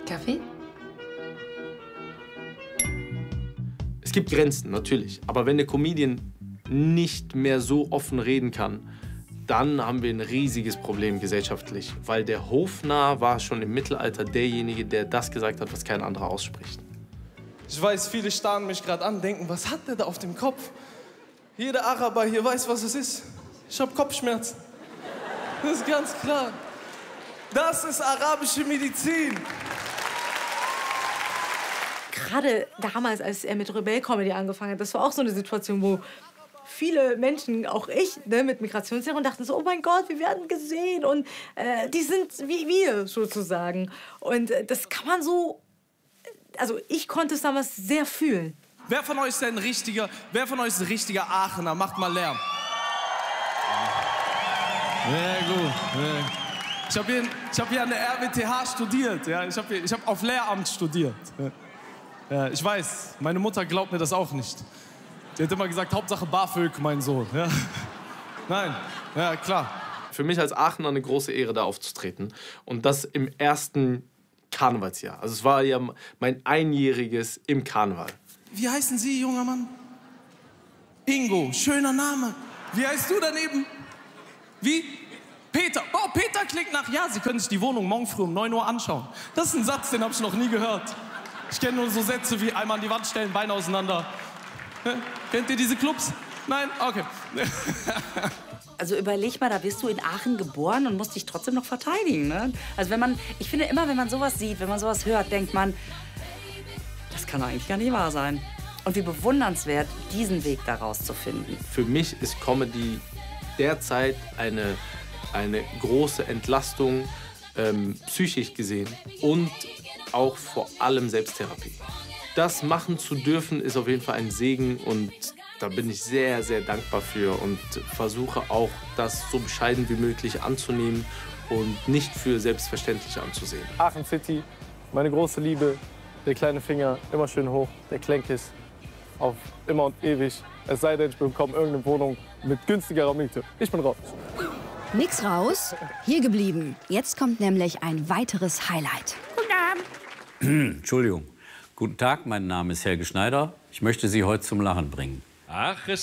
Kaffee? Es gibt Grenzen, natürlich. Aber wenn der Comedian nicht mehr so offen reden kann, dann haben wir ein riesiges Problem gesellschaftlich. Weil der Hofnarr war schon im Mittelalter derjenige, der das gesagt hat, was kein anderer ausspricht. Ich weiß, viele starren mich gerade an, denken, was hat der da auf dem Kopf? Jeder Araber hier weiß, was es ist. Ich habe Kopfschmerzen. Das ist ganz klar. Das ist arabische Medizin. Gerade damals, als er mit Rebell-Comedy angefangen hat, das war auch so eine Situation, wo viele Menschen, auch ich, ne, mit Migrationshintergrund dachten so, oh mein Gott, wir werden gesehen und die sind wie wir sozusagen. Und das kann man so, also ich konnte es damals sehr fühlen. Wer von euch ist ein richtiger Aachener? Macht mal Lärm. Sehr gut. Ich hab hier an der RWTH studiert. Ja? Ich hab auf Lehramt studiert. Ja, ich weiß, meine Mutter glaubt mir das auch nicht. Die hat immer gesagt, Hauptsache BAföG, mein Sohn. Ja? Nein, ja klar. Für mich als Aachener eine große Ehre, da aufzutreten. Und das im ersten Karnevalsjahr. Also es war ja mein Einjähriges im Karneval. Wie heißen Sie, junger Mann? Ingo, schöner Name. Wie heißt du daneben? Wie? Peter. Oh, Peter klingt nach, ja, Sie können sich die Wohnung morgen früh um 9 Uhr anschauen. Das ist ein Satz, den habe ich noch nie gehört. Ich kenne nur so Sätze wie einmal an die Wand stellen, Beine auseinander. Kennt ihr diese Clubs? Nein? Okay. Also überleg mal, da bist du in Aachen geboren und musst dich trotzdem noch verteidigen, ne? Also ich finde immer, wenn man sowas sieht, wenn man sowas hört, denkt man, das kann doch eigentlich gar nicht wahr sein. Und wie bewundernswert, diesen Weg daraus zu finden. Für mich ist Comedy derzeit eine große Entlastung, psychisch gesehen, und auch vor allem Selbsttherapie. Das machen zu dürfen, ist auf jeden Fall ein Segen, und da bin ich sehr, sehr dankbar für und versuche auch, das so bescheiden wie möglich anzunehmen und nicht für selbstverständlich anzusehen. Aachen City, meine große Liebe, der kleine Finger immer schön hoch, der Klenkis auf immer und ewig. Es sei denn, ich bekomme irgendeine Wohnung mit günstigerer Miete. Ich bin raus. Nix raus, hier geblieben. Jetzt kommt nämlich ein weiteres Highlight. Guten Abend. Entschuldigung. Guten Tag, mein Name ist Helge Schneider. Ich möchte Sie heute zum Lachen bringen. Ach,